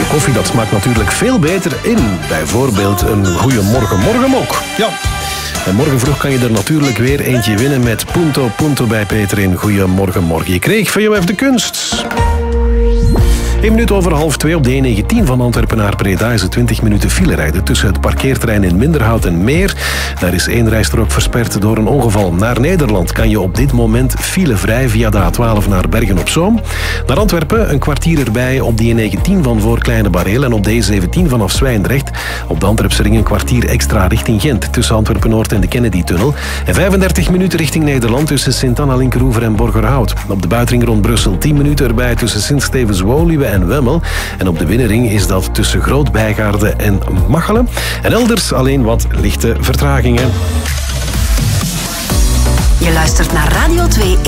koffie dat smaakt natuurlijk veel beter in bijvoorbeeld een Goeiemorgen Morgenmok. Ja. En morgen vroeg kan je er natuurlijk weer eentje winnen met Punto Punto bij Peter in Goeiemorgen Morgen. Je kreeg VOF de kunst. 1 minuut over 1:30 op de E19 van Antwerpen naar Breda is het 20 minuten file rijden tussen het parkeerterrein in Minderhout en Meer. Daar is 1 rijstrook versperd door een ongeval. Naar Nederland kan je op dit moment filevrij via de A12 naar Bergen-op-Zoom. Naar Antwerpen een kwartier erbij op de E19 van voor Kleine Bareel en op de E17 vanaf Zwijndrecht. Op de Antwerpse ring een kwartier extra richting Gent tussen Antwerpen-Noord en de Kennedy-tunnel. En 35 minuten richting Nederland tussen Sint-Anna-Linkeroever en Borgerhout. Op de buitenring rond Brussel 10 minuten erbij tussen Sint-Stevens-Woluwe en Wemmel. En op de binnenring is dat tussen Groot-Bijgaarde en Machelen. En elders alleen wat lichte vertragingen. Je luistert naar Radio 2